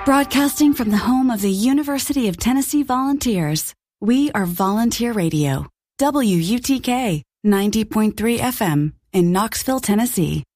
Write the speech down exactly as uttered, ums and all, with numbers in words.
Broadcasting from the home of the University of Tennessee Volunteers, we are Volunteer Radio, W U T K ninety point three F M in Knoxville, Tennessee.